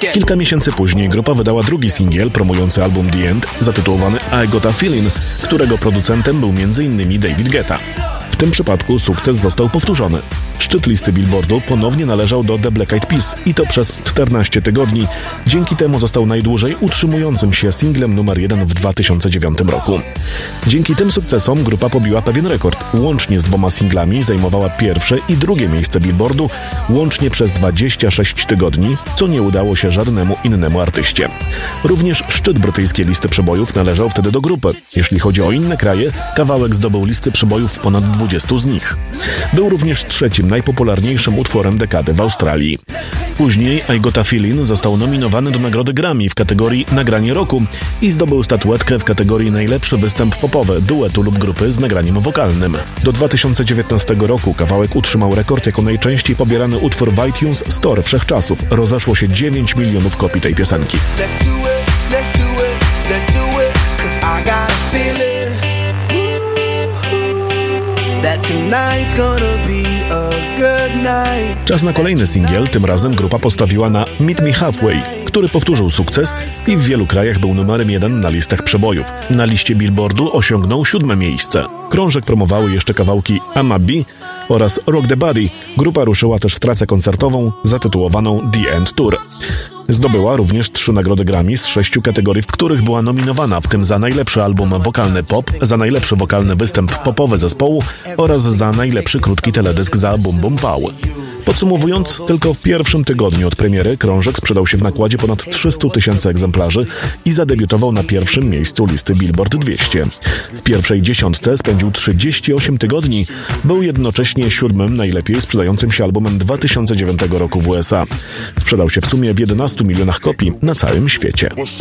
Kilka miesięcy później grupa wydała drugi singiel promujący album The End, zatytułowany I Got a Feeling, którego producentem był m.in. David Guetta. W tym przypadku sukces został powtórzony. Szczyt listy Billboardu ponownie należał do The Black Eyed Peas i to przez 14 tygodni. Dzięki temu został najdłużej utrzymującym się singlem numer 1 w 2009 roku. Dzięki tym sukcesom grupa pobiła pewien rekord. Łącznie z 2 singlami zajmowała pierwsze i drugie miejsce Billboardu, łącznie przez 26 tygodni, co nie udało się żadnemu innemu artyście. Również szczyt brytyjskiej listy przebojów należał wtedy do grupy. Jeśli chodzi o inne kraje, kawałek zdobył listy przebojów w ponad 20 z nich. Był również trzecim najpopularniejszym utworem dekady w Australii. Później I Got a Feeling został nominowany do nagrody Grammy w kategorii Nagranie Roku i zdobył statuetkę w kategorii Najlepszy występ popowy, duetu lub grupy z nagraniem wokalnym. Do 2019 roku kawałek utrzymał rekord jako najczęściej pobierany utwór w iTunes Store wszechczasów. Rozeszło się 9 milionów kopii tej piosenki. Czas na kolejny singiel, tym razem grupa postawiła na Meet Me Halfway, który powtórzył sukces i w wielu krajach był numerem 1 na listach przebojów. Na liście Billboardu osiągnął 7. miejsce. Krążek promowały jeszcze kawałki I'm a Bee oraz Rock the Body. Grupa ruszyła też w trasę koncertową zatytułowaną The End Tour. Zdobyła również 3 nagrody Grammy z 6 kategorii, w których była nominowana, w tym za najlepszy album wokalny pop, za najlepszy wokalny występ popowy zespołu oraz za najlepszy krótki teledysk za Bum Bum Pow. Podsumowując, tylko w pierwszym tygodniu od premiery krążek sprzedał się w nakładzie ponad 300 000 egzemplarzy i zadebiutował na pierwszym miejscu listy Billboard 200. W pierwszej dziesiątce spędził 38 tygodni, był jednocześnie 7. najlepiej sprzedającym się albumem 2009 roku w USA. Sprzedał się w sumie w 11 milionach kopii na całym świecie.